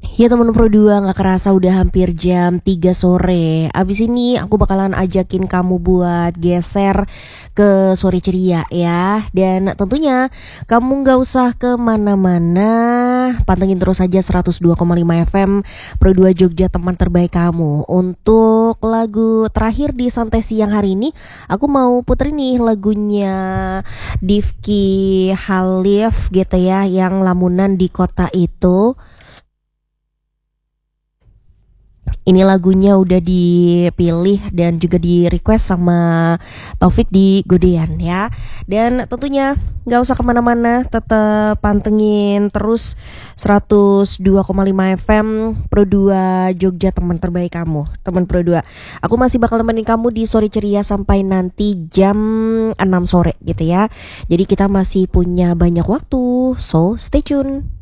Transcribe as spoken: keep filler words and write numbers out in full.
Ya temen Pro dua, gak kerasa udah hampir jam tiga sore. Abis ini aku bakalan ajakin kamu buat geser ke Sore Ceria ya. Dan tentunya kamu gak usah kemana-mana, pantengin terus aja seratus dua koma lima F M Pro dua Jogja, teman terbaik kamu. Untuk lagu terakhir di Santai Siang hari ini, aku mau puterin nih lagunya Difky Halif gitu ya, yang Lamunan di Kota Itu. Ini lagunya udah dipilih dan juga di request sama Taufik di Godean ya. Dan tentunya gak usah kemana-mana, tetap pantengin terus seratus dua koma lima F M Pro dua Jogja, teman terbaik kamu, teman Pro dua. Aku masih bakal nemenin kamu di Sore Ceria sampai nanti jam enam sore gitu ya. Jadi kita masih punya banyak waktu, so stay tune.